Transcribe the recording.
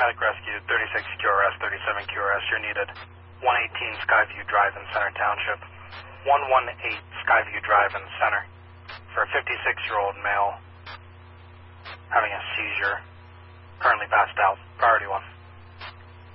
Atlantic Rescue, 36 QRS, 37 QRS, you're needed. 118 Skyview Drive in Center Township. 118 Skyview Drive in Center. For a 56-year-old male having a seizure, currently passed out. Priority 1.